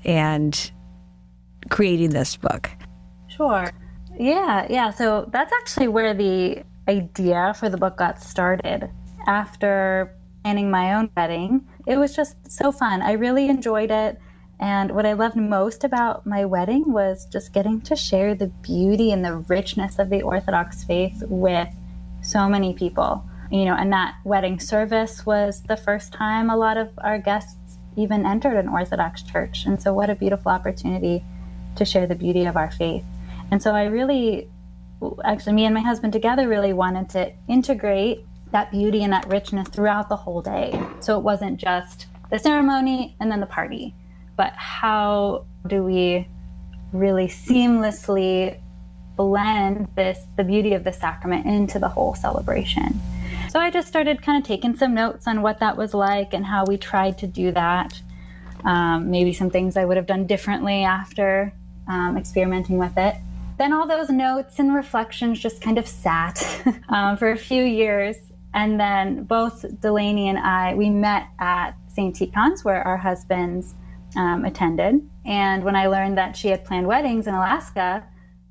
and creating this book? Sure. Yeah. So that's actually where the idea for the book got started. After planning my own wedding, it was just so fun. I really enjoyed it. And what I loved most about my wedding was just getting to share the beauty and the richness of the Orthodox faith with so many people. And that wedding service was the first time a lot of our guests even entered an Orthodox church. And so what a beautiful opportunity to share the beauty of our faith. And so me and my husband together really wanted to integrate that beauty and that richness throughout the whole day. So it wasn't just the ceremony and then the party, but how do we really seamlessly blend the beauty of the sacrament into the whole celebration? So I just started kind of taking some notes on what that was like and how we tried to do that. Maybe some things I would have done differently after experimenting with it. Then all those notes and reflections just kind of sat for a few years. And then both Delaney and I, we met at St. Tikhon's, where our husbands attended. And when I learned that she had planned weddings in Alaska,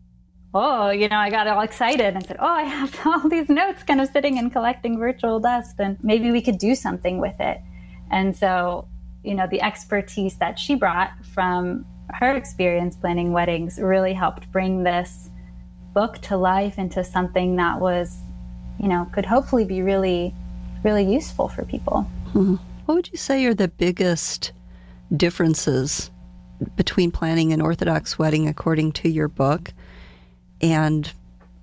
I got all excited and said, I have all these notes kind of sitting and collecting virtual dust, and maybe we could do something with it. And so, the expertise that she brought from her experience planning weddings really helped bring this book to life into something that was, could hopefully be really, really useful for people. Mm-hmm. What would you say are the biggest differences between planning an Orthodox wedding according to your book and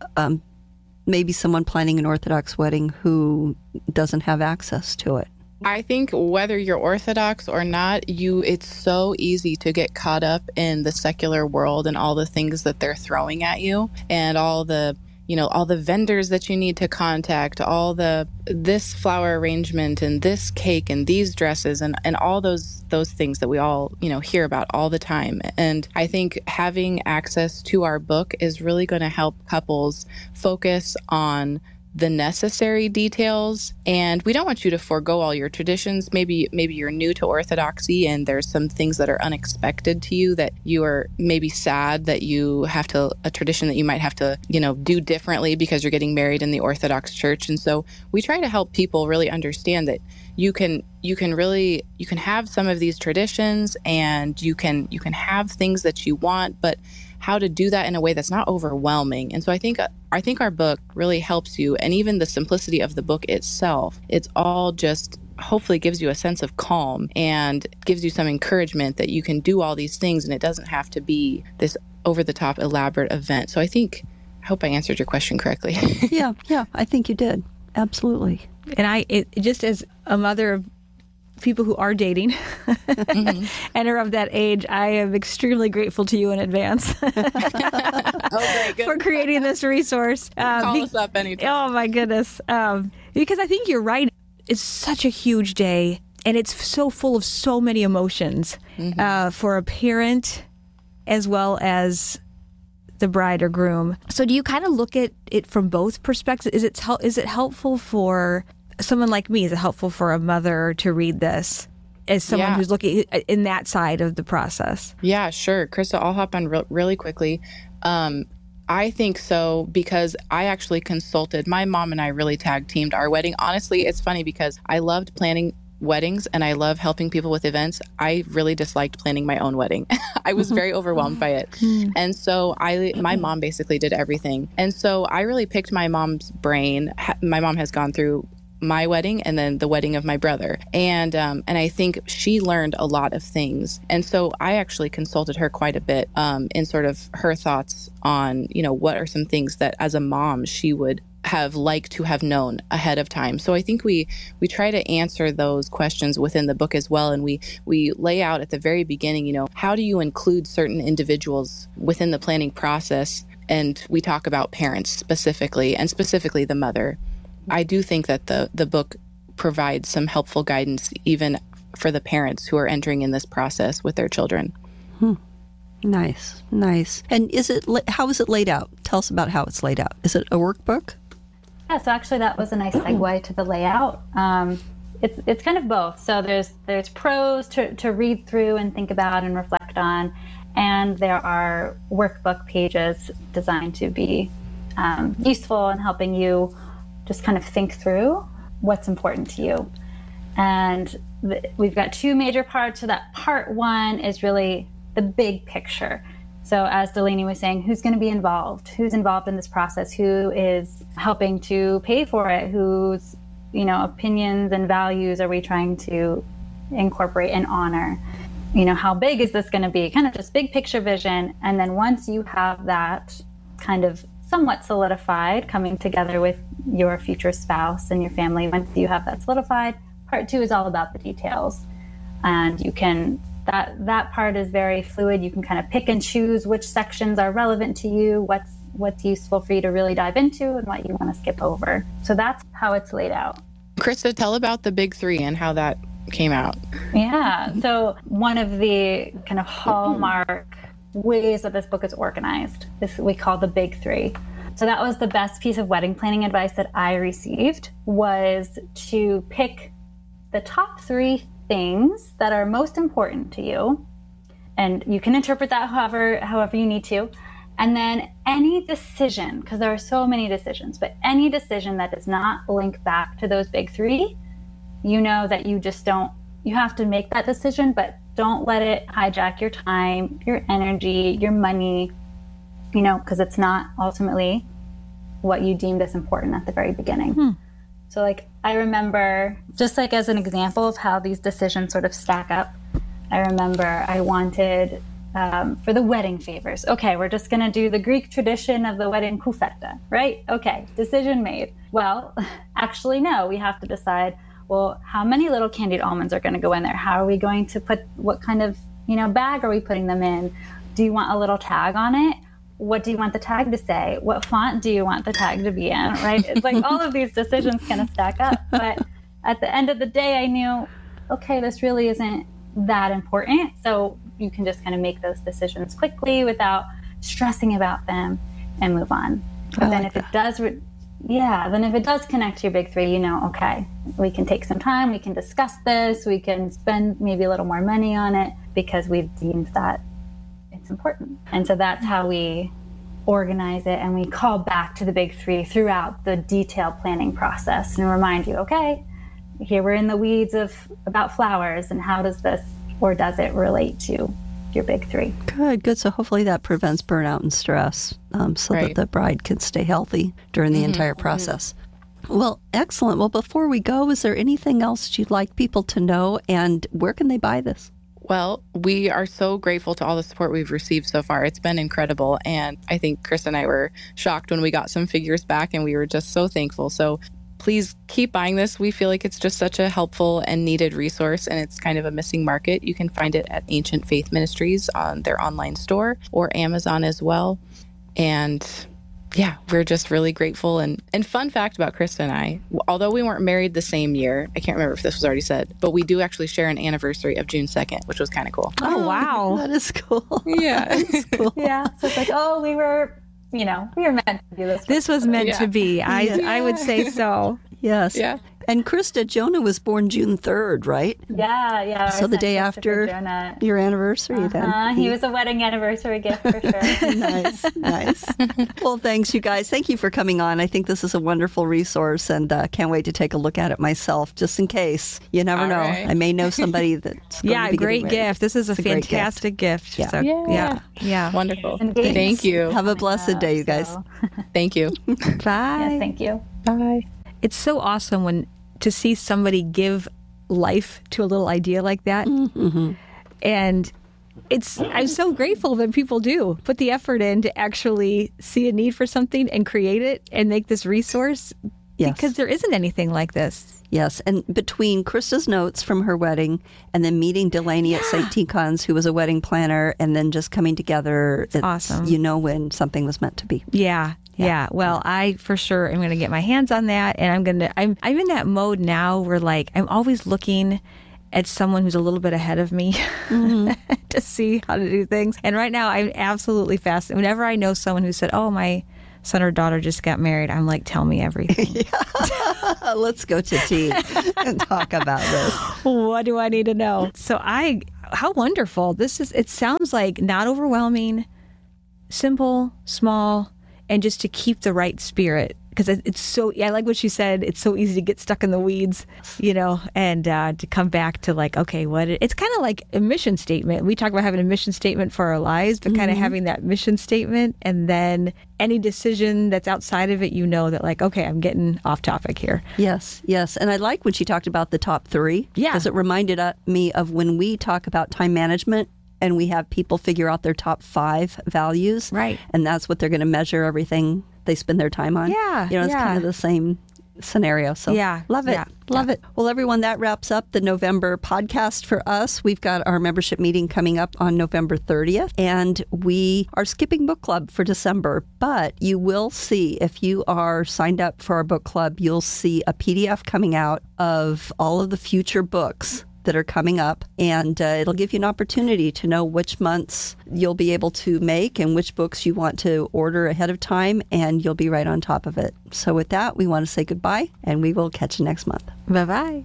maybe someone planning an Orthodox wedding who doesn't have access to it? I think whether you're Orthodox or not, it's so easy to get caught up in the secular world and all the things that they're throwing at you, and all the vendors that you need to contact, this flower arrangement and this cake and these dresses and all those things that we all, hear about all the time. And I think having access to our book is really going to help couples focus on the necessary details. And we don't want you to forego all your traditions. Maybe you're new to Orthodoxy and there's some things that are unexpected to you, that you are maybe sad that you have a tradition that you might have to, do differently because you're getting married in the Orthodox Church. And so we try to help people really understand that you can have some of these traditions and you can have things that you want, but how to do that in a way that's not overwhelming. And so I think our book really helps you, and even the simplicity of the book itself, it's all just hopefully gives you a sense of calm and gives you some encouragement that you can do all these things and it doesn't have to be this over-the-top elaborate event. So I hope I answered your question correctly. Yeah, I think you did. Absolutely. And just as a mother of people who are dating mm-hmm. and are of that age, I am extremely grateful to you in advance for creating this resource. Call us up anytime. Oh my goodness. Because I think you're right. It's such a huge day and it's so full of so many emotions mm-hmm. For a parent as well as the bride or groom. So do you kind of look at it from both perspectives? Is it helpful for someone like me? Is it helpful for a mother to read this as someone who's looking in that side of the process? Yeah, sure. Krista, I'll hop on really quickly. I think so, because I actually consulted. My mom and I really tag teamed our wedding. Honestly, it's funny because I loved planning weddings and I love helping people with events. I really disliked planning my own wedding. I was very overwhelmed by it. And so my mom basically did everything. And so I really picked my mom's brain. My mom has gone through my wedding and then the wedding of my brother. And I think she learned a lot of things. And so I actually consulted her quite a bit in sort of her thoughts on, what are some things that as a mom she would have liked to have known ahead of time. So I think we try to answer those questions within the book as well. And we lay out at the very beginning, how do you include certain individuals within the planning process? And we talk about parents specifically, and specifically the mother. I do think that the book provides some helpful guidance even for the parents who are entering in this process with their children. Nice. And how is it laid out? Tell us about how it's laid out. Is it a workbook? Yeah, so actually that was a nice segue to the layout. It's kind of both. So there's prose to read through and think about and reflect on. And there are workbook pages designed to be useful in helping you just kind of think through what's important to you. And we've got two major parts. So that part one is really the big picture. So as Delaney was saying, who's going to be involved? Who's involved in this process? Who is helping to pay for it? Whose, opinions and values are we trying to incorporate and honor? How big is this going to be? Kind of just big picture vision. And then once you have that kind of somewhat solidified, coming together with your future spouse and your family, once you have that solidified, part two is all about the details. And you can, that part is very fluid. You can kind of pick and choose which sections are relevant to you, what's useful for you to really dive into, and what you want to skip over. So that's how it's laid out. Krista, tell about the big three and how that came out. Yeah. So one of the kind of hallmark ways that this book is organized is we call the big three. So that was the best piece of wedding planning advice that I received, was to pick the top three things that are most important to you. And you can interpret that however you need to. And then any decision, because there are so many decisions, but any decision that does not link back to those big three, that you have to make that decision, but don't let it hijack your time, your energy, your money, because it's not ultimately what you deemed as important at the very beginning. So I remember, just as an example of how these decisions sort of stack up, I remember I wanted, for the wedding favors, okay, we're just going to do the Greek tradition of the wedding kufeta, right? Okay, decision made. Well, actually, no, we have to decide, well, how many little candied almonds are going to go in there? How are we going to put, what kind of, bag are we putting them in? Do you want a little tag on it? What do you want the tag to say? What font do you want the tag to be in, right? It's all of these decisions kind of stack up. But at the end of the day, I knew, okay, this really isn't that important. So you can just kind of make those decisions quickly without stressing about them and move on. But then if it does connect to your big three, okay, we can take some time, we can discuss this, we can spend maybe a little more money on it because we've deemed that it's important. And so that's how we organize it, and we call back to the big three throughout the detailed planning process and remind you, okay, here we're in the weeds about flowers, and how does this, or does it, relate to your big three? Good. So hopefully that prevents burnout and stress, so that the bride can stay healthy during the entire process. Well, excellent. Well, before we go, is there anything else you'd like people to know, and where can they buy this? Well, we are so grateful to all the support we've received so far. It's been incredible. And I think Chris and I were shocked when we got some figures back, and we were just so thankful. So please keep buying this. We feel like it's just such a helpful and needed resource, and it's kind of a missing market. You can find it at Ancient Faith Ministries on their online store, or Amazon as well. And yeah, we're just really grateful. And fun fact about Krista and I, although we weren't married the same year, I can't remember if this was already said, but we do actually share an anniversary of June 2nd, which was kind of cool. Oh, wow. That is cool. Yeah. That's cool. Yeah. So it's we were meant to do this. This was meant to be. I would say so. Yes. Yeah. And Krista, Jonah was born June 3rd, right? Yeah. So the day after your anniversary then. He was a wedding anniversary gift for sure. Nice. Well, thanks, you guys. Thank you for coming on. I think this is a wonderful resource, and can't wait to take a look at it myself, just in case. You never know. Right. I may know somebody that's going to be great getting married. gift. This is a It's great fantastic gift. Yeah. So, yeah. Wonderful. Engaged. Thank you. Have a blessed day, you guys. Thank you. Bye. Yes, thank you. Bye. It's so awesome to see somebody give life to a little idea like that. Mm-hmm. And I'm so grateful that people do put the effort in to actually see a need for something and create it and make this resource. Yes. Because there isn't anything like this. Yes, and between Krista's notes from her wedding and then meeting Delaney at St. Tikhon's, who was a wedding planner, and then just coming together, it's awesome. You know when something was meant to be. Yeah. Well, I for sure am going to get my hands on that, and I'm in that mode now where I'm always looking at someone who's a little bit ahead of me to see how to do things. And right now, I'm absolutely fascinated. Whenever I know someone who said, "Oh, my son or daughter just got married," I'm like, "Tell me everything." Let's go to tea and talk about this. What do I need to know? So how wonderful. It sounds like not overwhelming, simple, small, and just to keep the right spirit. Because it's so, I like what she said, it's so easy to get stuck in the weeds, and to come back to like, okay, it's kind of like a mission statement. We talk about having a mission statement for our lives, but kind of having that mission statement, and then any decision that's outside of it, that like, okay, I'm getting off topic here. Yes. And I like when she talked about the top 3. Yeah. Because it reminded me of when we talk about time management and we have people figure out their top 5 values. Right. And that's what they're going to measure everything they spend their time on. Yeah. It's kind of the same scenario. So love it. Yeah. Love it. Well, everyone, that wraps up the November podcast for us. We've got our membership meeting coming up on November 30th, and we are skipping book club for December. But you will see, if you are signed up for our book club, you'll see a PDF coming out of all of the future books that are coming up, and it'll give you an opportunity to know which months you'll be able to make and which books you want to order ahead of time, and you'll be right on top of it. So with that, we want to say goodbye, and we will catch you next month. Bye-bye.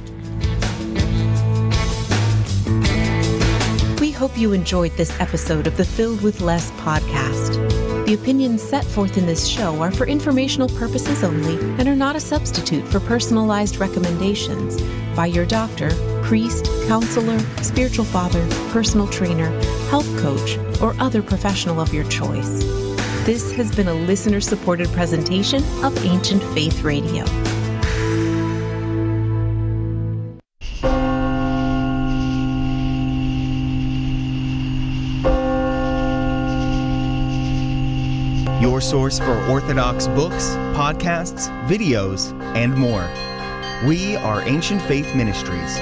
We hope you enjoyed this episode of the Filled with Less podcast. The opinions set forth in this show are for informational purposes only and are not a substitute for personalized recommendations by your doctor, priest, counselor, spiritual father, personal trainer, health coach, or other professional of your choice. This has been a listener-supported presentation of Ancient Faith Radio. Your source for Orthodox books, podcasts, videos, and more. We are Ancient Faith Ministries.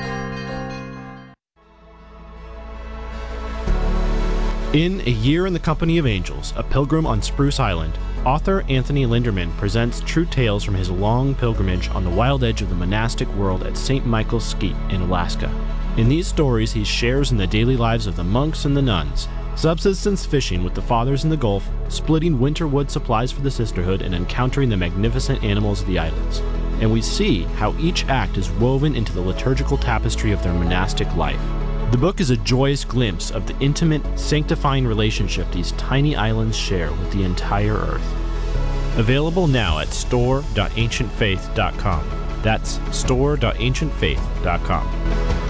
In A Year in the Company of Angels, A Pilgrim on Spruce Island, author Anthony Linderman presents true tales from his long pilgrimage on the wild edge of the monastic world at St. Michael's Skeet in Alaska. In these stories, he shares in the daily lives of the monks and the nuns, subsistence fishing with the fathers in the Gulf, splitting winter wood supplies for the sisterhood, and encountering the magnificent animals of the islands. And we see how each act is woven into the liturgical tapestry of their monastic life. The book is a joyous glimpse of the intimate, sanctifying relationship these tiny islands share with the entire earth. Available now at store.ancientfaith.com. That's store.ancientfaith.com.